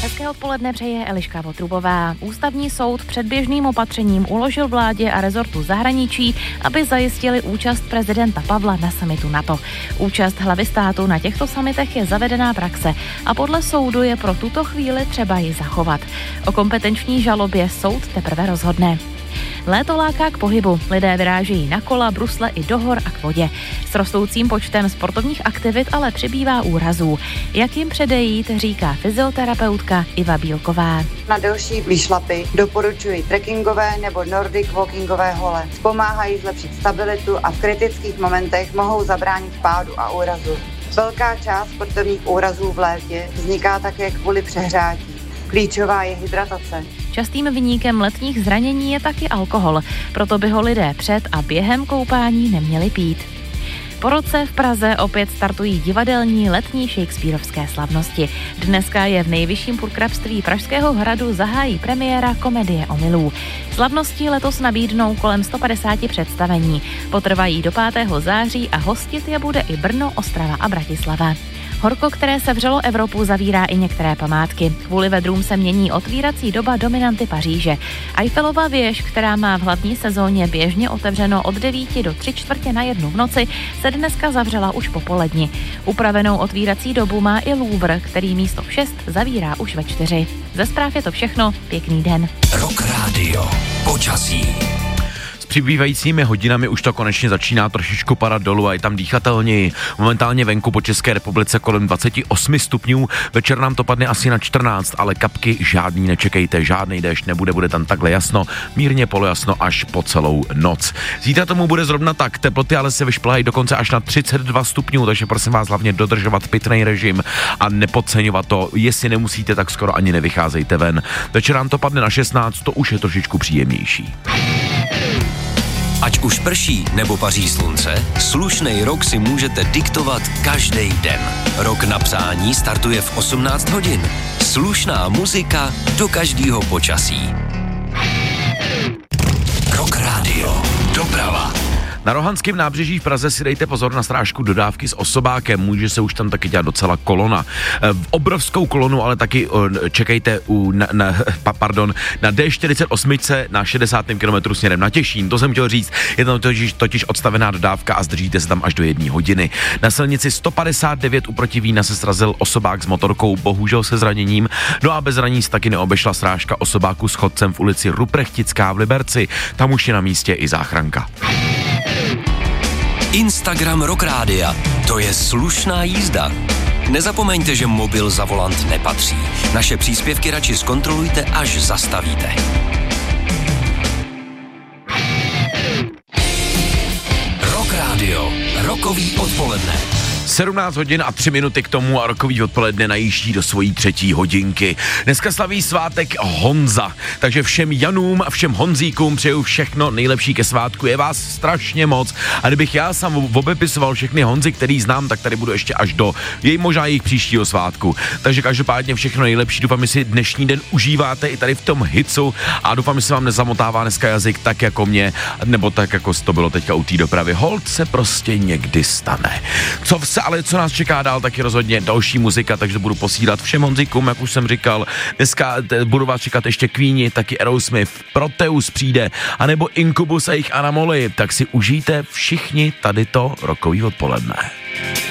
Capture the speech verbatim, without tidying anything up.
Hezké odpoledne přeje Eliška Votrubová. Ústavní soud předběžným opatřením uložil vládě a rezortu zahraničí, aby zajistili účast prezidenta Pavla na summitu NATO. Účast hlavy státu na těchto summitech je zavedená praxe a podle soudu je pro tuto chvíli třeba ji zachovat. O kompetenční žalobě soud teprve rozhodne. Léto láká k pohybu. Lidé vyrážejí na kola, brusle i do hor a k vodě. S rostoucím počtem sportovních aktivit ale přibývá úrazů. Jak jim předejít, říká fyzioterapeutka Iva Bílková. Na delší výšlapy doporučuji trekkingové nebo nordic walkingové hole. Pomáhají zlepšit stabilitu a v kritických momentech mohou zabránit pádu a úrazu. Velká část sportovních úrazů v létě vzniká také kvůli přehrátí. Klíčová je hydratace. Častým viníkem letních zranění je taky alkohol, proto by ho lidé před a během koupání neměli pít. Po roce v Praze opět startují divadelní letní shakespearovské slavnosti. Dneska je v nejvyšším purkrabství Pražského hradu zahájí premiéra komedie Omylů. Slavnosti letos nabídnou kolem sto padesát představení. Potrvají do pátého září a hostit je bude i Brno, Ostrava a Bratislava. Horko, které sevřelo Evropu, zavírá i některé památky. Kvůli vedrům se mění otvírací doba dominanty Paříže. Eiffelova věž, která má v hlavní sezóně běžně otevřeno od devíti do tři čtvrtě na jednu v noci, se dneska zavřela už po poledni. Upravenou otvírací dobu má i Louvre, který místo v šest zavírá už ve čtyři. Ze zpráv je to všechno, pěkný den. Rock Radio, počasí. Přibývajícími hodinami už to konečně začíná trošičku padat dolů a je tam dýchatelněji. Momentálně venku po České republice kolem dvacet osm stupňů, večer nám to padne asi na čtrnáct, ale kapky žádný nečekejte, žádný déšť nebude, bude tam takhle jasno, mírně polojasno až po celou noc. Zítra tomu bude zrovna tak, teploty ale se vyšplhají dokonce až na třicet dva stupňů, takže prosím vás hlavně dodržovat pitný režim a nepodceňovat to, jestli nemusíte, tak skoro ani nevycházejte ven. Večer nám to padne na šestnáct, to už je trošičku příjemnější. Ať už prší nebo paří slunce, slušnej rok si můžete diktovat každý den. Rok na přání startuje v osmnáct hodin. Slušná muzika do každého počasí. Rock Radio. Doprava. Na Rohanském nábřeží v Praze si dejte pozor na strážku dodávky s osobákem, může se už tam taky dělat docela kolona. V obrovskou kolonu ale taky čekejte u, na, na, pardon, na D čtyřicet osm na šedesátém kilometru směrem na Těšín, to jsem chtěl říct, je tam totiž, totiž odstavená dodávka a zdržíte se tam až do jedné hodiny. Na silnici sto padesát devět u Protivína se srazil osobák s motorkou, bohužel se zraněním, no a bez zranění se taky neobešla strážka osobáku s chodcem v ulici Ruprechtická v Liberci, tam už je na místě i záchranka. Instagram Rock Rádia. To je slušná jízda. Nezapomeňte, že mobil za volant nepatří. Naše příspěvky radši zkontrolujte, až zastavíte. Rock Radio. Rokový odpoledne. sedmnáct hodin a tři minuty k tomu a rokový odpoledne najíždí do svojí třetí hodinky. Dneska slaví svátek Honza, takže všem Janům a všem Honzíkům přeju všechno nejlepší ke svátku, je vás strašně moc a kdybych já sám obepisoval všechny Honzy, který znám, tak tady budu ještě až do jej možná jejich příštího svátku. Takže každopádně všechno nejlepší, doufám, že si dnešní den užíváte i tady v tom hicu a doufám, že se vám nezamotává dneska jazyk tak jako mě, nebo tak jako to bylo teďka u té dopravy. Holt se prostě někdy stane. Co v ale co nás čeká dál, tak je rozhodně další muzika, takže budu posílat všem Honzikům, jak už jsem říkal. Dneska t- budu vás čekat ještě Queeni, taky Aerosmith, Proteus přijde, anebo Incubus a jejich Anamoli, tak si užijte všichni tady to rokový odpoledne.